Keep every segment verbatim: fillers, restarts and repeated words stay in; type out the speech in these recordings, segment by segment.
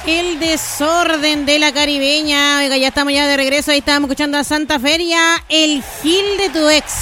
El desorden de la caribeña. Oiga, ya estamos ya de regreso. Ahí estábamos escuchando a Santa Feria, el Gil de tu ex.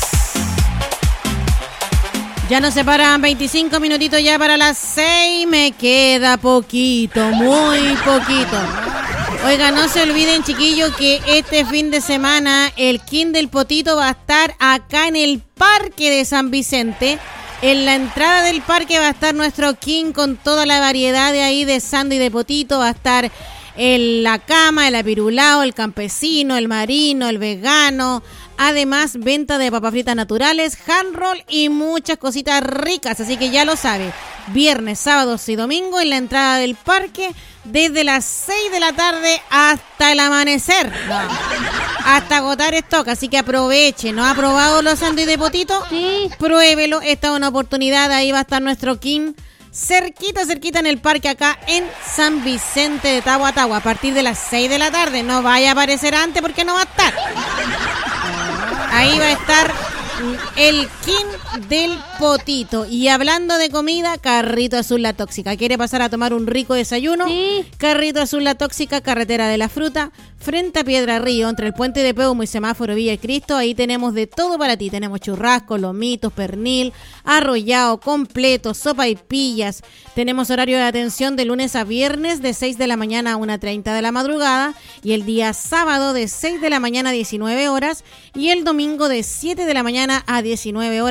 Ya nos separan veinticinco minutitos ya para las seis. Me queda poquito, muy poquito. Oiga, no se olviden, chiquillos, que este fin de semana el King del Potito va a estar acá en el Parque de San Vicente. En la entrada del parque va a estar nuestro King con toda la variedad de ahí de sándwich de potito. Va a estar el la cama, el apirulao, el campesino, el marino, el vegano. Además, venta de papas fritas naturales, hand roll y muchas cositas ricas. Así que ya lo sabe. Viernes, sábados y domingo en la entrada del parque desde las seis de la tarde hasta el amanecer. No, hasta agotar stock. Así que aproveche. ¿No ha probado los sándwiches de potito? Sí. Pruébelo. Esta es una oportunidad. Ahí va a estar nuestro King. Cerquita, cerquita en el parque acá en San Vicente de Tahuatahua. A partir de las seis de la tarde. No vaya a aparecer antes porque no va a estar. Ahí va a estar el King del Potito. Y hablando de comida, Carrito Azul La Tóxica. ¿Quiere pasar a tomar un rico desayuno? Sí. Carrito Azul La Tóxica, carretera de la fruta, frente a Piedra Río, entre el puente de Peumo y semáforo Villa Cristo. Ahí tenemos de todo para ti. Tenemos churrasco, lomitos, pernil, arrollado, completo, sopa y pillas. Tenemos horario de atención de lunes a viernes de seis de la mañana a una treinta de la madrugada. Y el día sábado de seis de la mañana a diecinueve horas. Y el domingo de siete de la mañana a diecinueve horas.